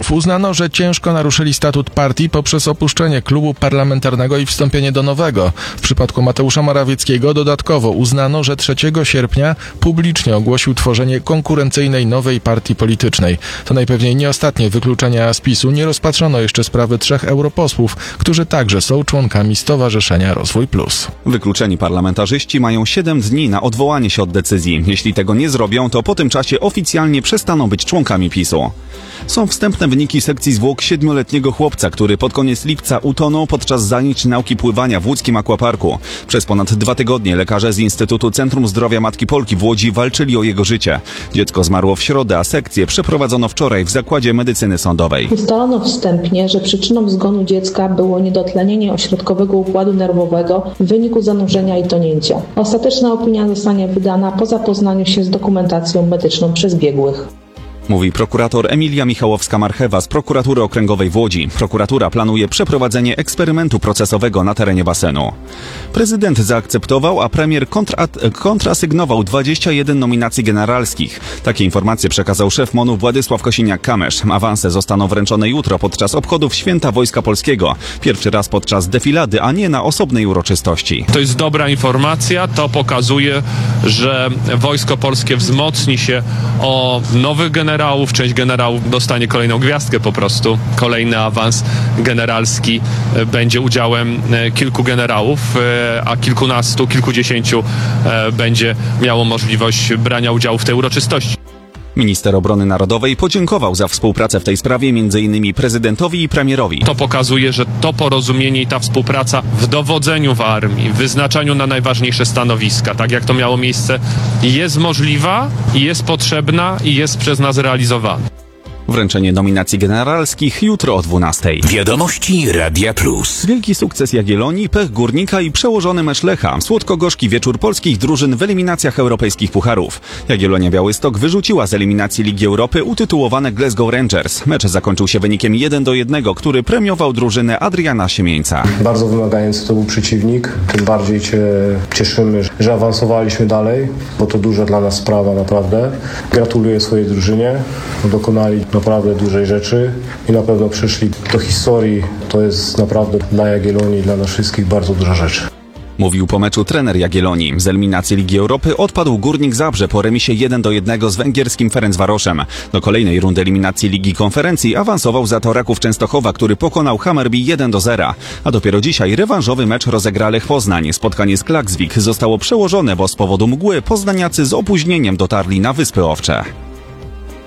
posłów uznano, że ciężko naruszyli statut partii poprzez opuszczenie klubu parlamentarnego i wstąpienie do nowego. W przypadku Mateusza Morawieckiego dodatkowo uznano, że 3 sierpnia publicznie ogłosił tworzenie konkurencyjnej nowej partii politycznej. To najpewniej nie ostatnie wykluczenia z PiS-u. Nie rozpatrzono jeszcze sprawy 3 europosłów, którzy także są członkami Stowarzyszenia Rozwój Plus. Wykluczeni parlamentarzyści mają 7 dni na odwołanie się od decyzji. Jeśli tego nie zrobią, to po tym czasie oficjalnie przestaną być członkami PiS-u. Są wstępne wyniki sekcji zwłok 7-letniego chłopca, który pod koniec lipca utonął podczas zajęć nauki pływania w łódzkim aquaparku. Przez ponad 2 tygodnie lekarze z Instytutu Centrum Zdrowia Matki Polki w Łodzi walczyli o jego życie. Dziecko zmarło w środę, a sekcję przeprowadzono wczoraj w Zakładzie Medycyny Sądowej. Ustalono wstępnie, że przyczyną zgonu dziecka było niedotlenienie ośrodkowego układu nerwowego w wyniku zanurzenia i tonięcia. Ostateczna opinia zostanie wydana po zapoznaniu się z dokumentacją medyczną przez biegłych. Mówi prokurator Emilia Michałowska-Marchewa z Prokuratury Okręgowej w Łodzi. Prokuratura planuje przeprowadzenie eksperymentu procesowego na terenie basenu. Prezydent zaakceptował, a premier kontrasygnował 21 nominacji generalskich. Takie informacje przekazał szef MON-u Władysław Kosiniak-Kamysz. Awanse zostaną wręczone jutro podczas obchodów Święta Wojska Polskiego. Pierwszy raz podczas defilady, a nie na osobnej uroczystości. To jest dobra informacja. To pokazuje, że Wojsko Polskie wzmocni się o nowych generałów. Część generałów dostanie kolejną gwiazdkę po prostu. Kolejny awans generalski będzie udziałem kilku generałów, a kilkunastu, kilkudziesięciu będzie miało możliwość brania udziału w tej uroczystości. Minister Obrony Narodowej podziękował za współpracę w tej sprawie m.in. prezydentowi i premierowi. To pokazuje, że to porozumienie i ta współpraca w dowodzeniu w armii, w wyznaczaniu na najważniejsze stanowiska, tak jak to miało miejsce, jest możliwa, jest potrzebna i jest przez nas realizowana. Wręczenie nominacji generalskich jutro o 12:00. Wiadomości Radia Plus. Wielki sukces Jagiellonii, pech Górnika i przełożony mecz Lecha. Słodko-gorzki wieczór polskich drużyn w eliminacjach europejskich pucharów. Jagiellonia Białystok wyrzuciła z eliminacji Ligi Europy utytułowane Glasgow Rangers. Mecz zakończył się wynikiem 1-1, który premiował drużynę Adriana Siemieńca. Bardzo wymagający to był przeciwnik. Tym bardziej cieszymy, że awansowaliśmy dalej, bo to duża dla nas sprawa naprawdę. Gratuluję swojej drużynie. Dokonali naprawdę dużej rzeczy i na pewno przyszli do historii. To jest naprawdę dla Jagiellonii i dla nas wszystkich bardzo duża rzecz. Mówił po meczu trener Jagiellonii. Z eliminacji Ligi Europy odpadł Górnik Zabrze po remisie 1-1 z węgierskim Ferencvaroszem. Do kolejnej rundy eliminacji Ligi Konferencji awansował za to Raków Częstochowa, który pokonał Hammarby 1-0. A dopiero dzisiaj rewanżowy mecz rozegra Lech Poznań. Spotkanie z Klaksvik zostało przełożone, bo z powodu mgły poznaniacy z opóźnieniem dotarli na Wyspy Owcze.